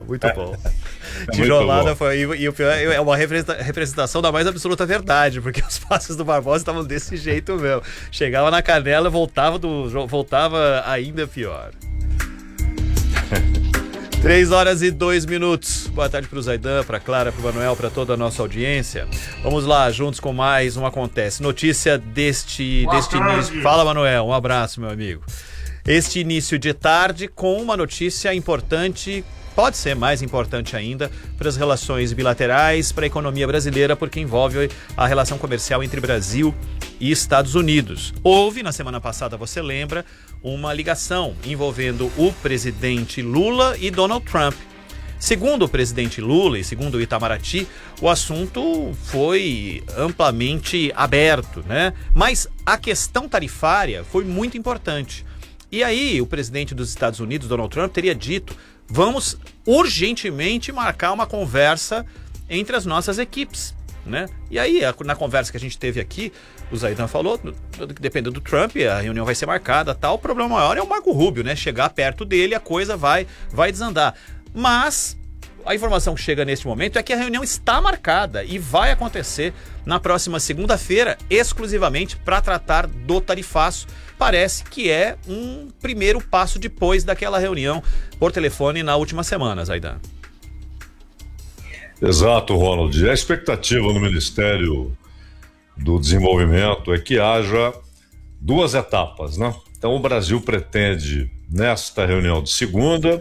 muito bom. É Tijolada muito bom. foi. E o pior é uma representação da mais absoluta verdade, porque os passes do Barbosa estavam desse jeito mesmo. Chegava na canela, voltava ainda pior. 3h02. Boa tarde pro Zaidan, pra Clara, pro Manuel, pra toda a nossa audiência. Vamos lá, juntos com mais um Acontece. Notícia deste início. Fala, Manuel, um abraço, meu amigo. Este início de tarde com uma notícia importante, pode ser mais importante ainda, para as relações bilaterais, para a economia brasileira, porque envolve a relação comercial entre Brasil e Estados Unidos. Houve, na semana passada, você lembra, uma ligação envolvendo o presidente Lula e Donald Trump. Segundo o presidente Lula e segundo o Itamaraty, o assunto foi amplamente aberto, né? Mas a questão tarifária foi muito importante. E aí, o presidente dos Estados Unidos, Donald Trump, teria dito: vamos urgentemente marcar uma conversa entre as nossas equipes, né? E aí, na conversa que a gente teve aqui, o Zaidan falou, dependendo do Trump, a reunião vai ser marcada, tal. O problema maior é o Marco Rubio, né? Chegar perto dele, a coisa vai desandar. Mas a informação que chega neste momento é que a reunião está marcada e vai acontecer na próxima segunda-feira, exclusivamente para tratar do tarifaço. Parece que é um primeiro passo depois daquela reunião por telefone na última semana, Zaidan. Exato, Ronald. A expectativa no Ministério do Desenvolvimento é que haja duas etapas, né? Então o Brasil pretende, nesta reunião de segunda,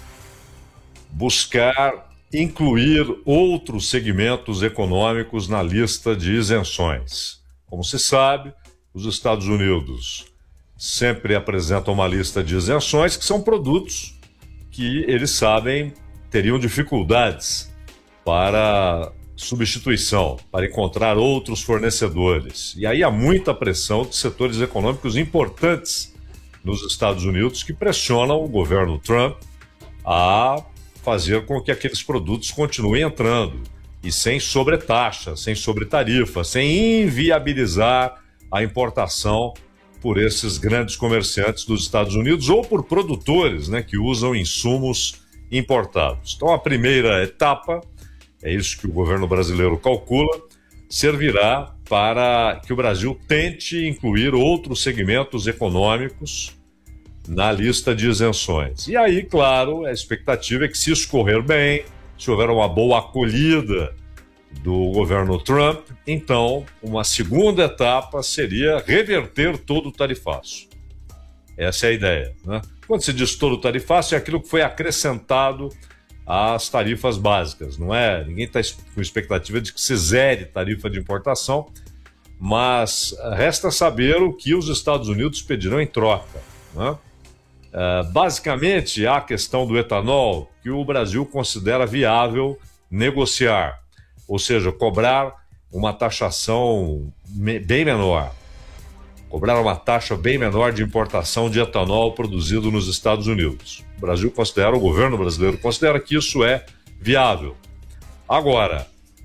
buscar incluir outros segmentos econômicos na lista de isenções. Como se sabe, os Estados Unidos sempre apresentam uma lista de isenções que são produtos que eles sabem teriam dificuldades para substituição, para encontrar outros fornecedores. E aí há muita pressão de setores econômicos importantes nos Estados Unidos que pressionam o governo Trump a fazer com que aqueles produtos continuem entrando e sem sobretaxa, sem sobretarifa, sem inviabilizar a importação por esses grandes comerciantes dos Estados Unidos ou por produtores, né, que usam insumos importados. Então a primeira etapa, é isso que o governo brasileiro calcula, servirá para que o Brasil tente incluir outros segmentos econômicos na lista de isenções. E aí, claro, a expectativa é que, se isso correr bem, se houver uma boa acolhida do governo Trump, então uma segunda etapa seria reverter todo o tarifaço. Essa é a ideia, né? Quando se diz todo o tarifaço, é aquilo que foi acrescentado às tarifas básicas, não é? Ninguém está com expectativa de que se zere tarifa de importação, mas resta saber o que os Estados Unidos pedirão em troca, né? Basicamente, há a questão do etanol, que o Brasil considera viável negociar, ou seja, cobrar uma taxação bem menor, cobrar uma taxa bem menor de importação de etanol produzido nos Estados Unidos. O Brasil considera, o governo brasileiro considera que isso é viável. Agora,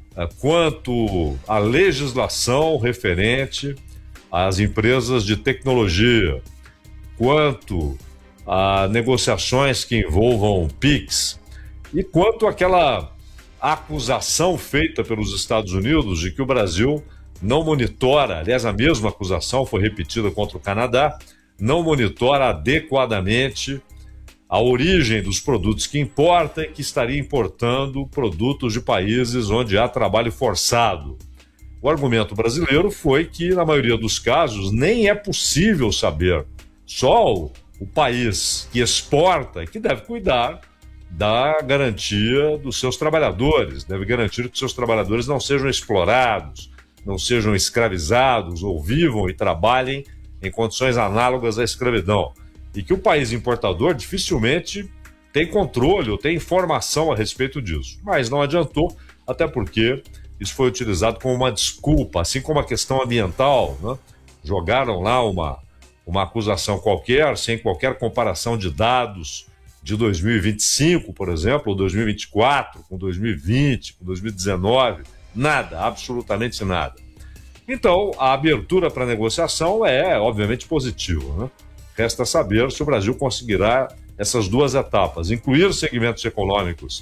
quanto à legislação referente às empresas de tecnologia, quanto a negociações que envolvam PIX e quanto àquela acusação feita pelos Estados Unidos de que o Brasil não monitora, aliás, a mesma acusação foi repetida contra o Canadá, não monitora adequadamente a origem dos produtos que importa e que estaria importando produtos de países onde há trabalho forçado. O argumento brasileiro foi que, na maioria dos casos, nem é possível saber. Só o país que exporta, que deve cuidar da garantia dos seus trabalhadores, deve garantir que seus trabalhadores não sejam explorados, não sejam escravizados ou vivam e trabalhem em condições análogas à escravidão. E que o país importador dificilmente tem controle ou tem informação a respeito disso. Mas não adiantou, até porque isso foi utilizado como uma desculpa, assim como a questão ambiental, né? Jogaram lá uma acusação qualquer, sem qualquer comparação de dados de 2025, por exemplo, ou 2024, com 2020, com 2019, nada, absolutamente nada. Então, a abertura para negociação é, obviamente, positiva, né? Resta saber se o Brasil conseguirá essas duas etapas, incluir segmentos econômicos